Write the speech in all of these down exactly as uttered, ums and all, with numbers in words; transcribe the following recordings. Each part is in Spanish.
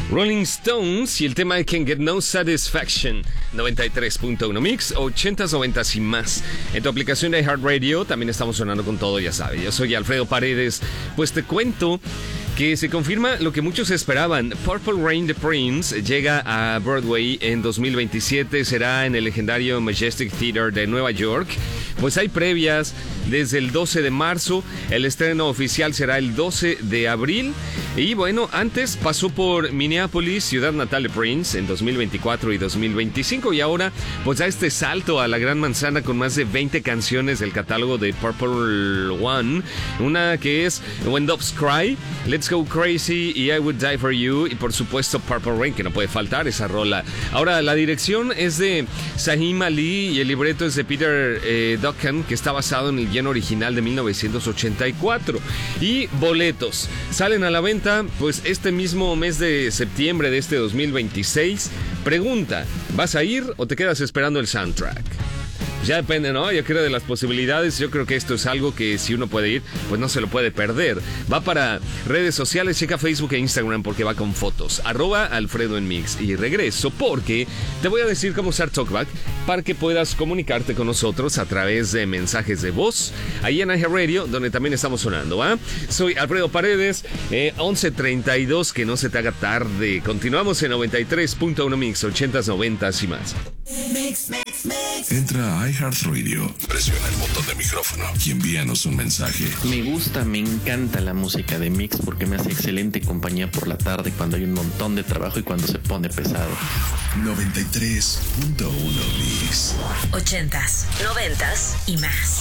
Rolling Stones y el tema de Can't Get No Satisfaction. noventa y tres punto uno Mix, ochentas, noventas y más. En tu aplicación de iHeartRadio también estamos sonando con todo, ya sabes. Yo soy Alfredo Paredes. Pues te cuento que se confirma lo que muchos esperaban. Purple Rain the Prince llega a Broadway en dos mil veintisiete. Será en el legendario Majestic Theater de Nueva York. Pues hay previas desde el doce de marzo. El estreno oficial será el doce de abril. Y bueno, antes pasó por Minneapolis, ciudad natal de Prince, en dos mil veinticuatro y dos mil veinticinco. Y ahora pues da este salto a la Gran Manzana con más de veinte canciones del catálogo de Purple One. Una que es When Doves Cry, Let's Go Crazy y I Would Die For You. Y por supuesto Purple Rain, que no puede faltar esa rola. Ahora la dirección es de Saheem Ali y el libreto es de Peter eh, Duncan, que está basado en el guion original de mil novecientos ochenta y cuatro. Y boletos salen a la venta pues este mismo mes de septiembre de este dos mil veintiséis. Pregunta, ¿vas a ir o te quedas esperando el soundtrack? Ya depende, ¿no? Yo creo de las posibilidades. Yo creo que esto es algo que si uno puede ir, pues no se lo puede perder. Va para redes sociales, checa Facebook e Instagram porque va con fotos. Arroba Alfredo en Mix. Y regreso porque te voy a decir cómo usar TalkBack para que puedas comunicarte con nosotros a través de mensajes de voz. Ahí en iHeartRadio, donde también estamos sonando, ¿va? Soy Alfredo Paredes, eh, once treinta y dos, que no se te haga tarde. Continuamos en noventa y tres punto uno Mix, ochentas, noventas y más. Mix, mix, mix. Entra a iHeartRadio, presiona el botón de micrófono y envíanos un mensaje. Me gusta, me encanta la música de Mix porque me hace excelente compañía por la tarde cuando hay un montón de trabajo y cuando se pone pesado. noventa y tres punto uno Mix. Ochentas, noventas y más.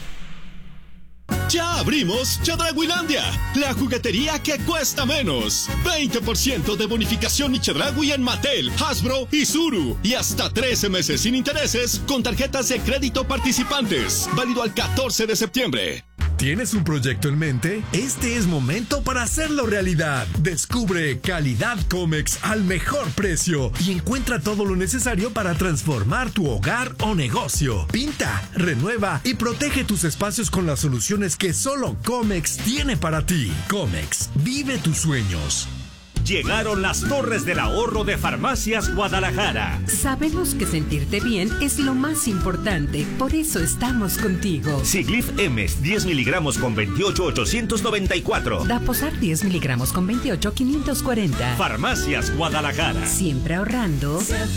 Ya abrimos Chedrauilandia, la juguetería que cuesta menos. veinte por ciento de bonificación y Chedraui en Mattel, Hasbro y Zuru. Y hasta trece meses sin intereses con tarjetas de crédito participantes. Válido al catorce de septiembre. ¿Tienes un proyecto en mente? Este es momento para hacerlo realidad. Descubre Calidad Comex al mejor precio y encuentra todo lo necesario para transformar tu hogar o negocio. Pinta, renueva y protege tus espacios con las soluciones que solo Comex tiene para ti. Comex, vive tus sueños. Llegaron las Torres del Ahorro de Farmacias Guadalajara. Sabemos que sentirte bien es lo más importante, por eso estamos contigo. Siglif Emes, diez miligramos con veintiocho, ochocientos noventa y cuatro. Daposar, diez miligramos con veintiocho, quinientos cuarenta. Farmacias Guadalajara. Siempre ahorrando.